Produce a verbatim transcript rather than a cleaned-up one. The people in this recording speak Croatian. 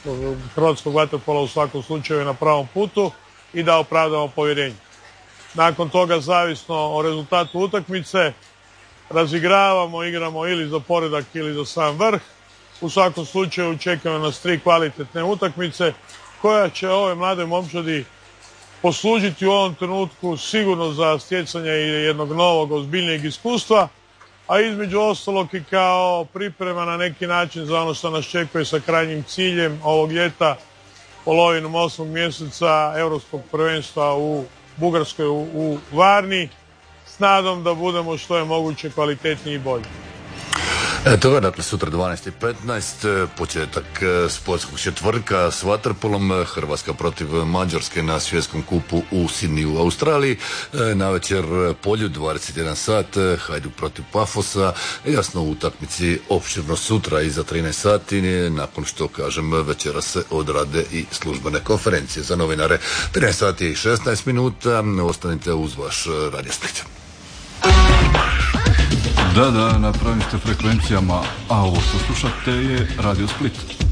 hrvatskog vaterpola u svakom slučaju je na pravom putu i da opravdamo povjerenje. Nakon toga, zavisno o rezultatu utakmice, razigravamo, igramo ili za poredak ili za sam vrh. U svakom slučaju čekaju nas tri kvalitetne utakmice koja će ove mlade momčadi poslužiti u ovom trenutku sigurno za stjecanje jednog novog, ozbiljnijeg iskustva, a između ostalog i kao priprema na neki način za ono što nas čekuje sa krajnjim ciljem ovog ljeta, polovinom osmog mjeseca Europskog prvenstva u Bugarskoj u, u Varni, s nadom da budemo što je moguće kvalitetniji i bolji. Eto ga, dakle, sutra dvanaest i petnaest, početak sportskog četvrtka s vaterpolom, Hrvatska protiv Mađarske na svjetskom kupu u Sidniju u Australiji. Navečer Polju, dvadeset jedan sat, Hajduk protiv Pafosa, jasno u utakmici opširno sutra iza trinaest sati, nakon što, kažem, večera se odrade i službene konferencije za novinare. trinaest sati i šesnaest minuta, ostanite uz vaš Radio Split. Da, da, na pravim ste frekvencijama, a ovo što slušate je Radio Split.